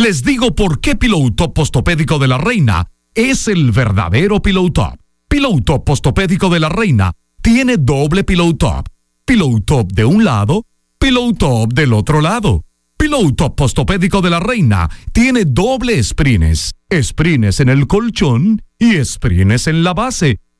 Les digo por qué Pillow Top Postopédico de la Reina es el verdadero Pillow Top. Pillow Top Postopédico de la Reina tiene doble Pillow Top. Pillow Top de un lado, Pillow Top del otro lado. Pillow Top Postopédico de la Reina tiene doble sprines. Sprines en el colchón y sprines en la base.